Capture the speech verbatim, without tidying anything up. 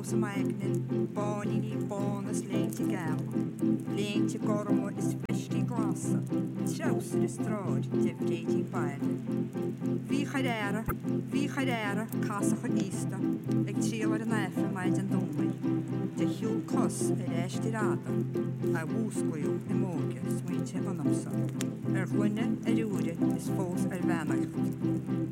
sa maignin, báin í bánas léinte gal. Léinte gormo is festí glasa, treusar is stráid de bréití bail. Bhí chaidéra, bhí chaidéra casach a ísta, ag tríolar an éifre maid an dómai. De hiúl cos ar éistí ráda, a bhúsglaú i móge smuinte anamsa. Ar ghuine ar úre is fós ar bhenacht.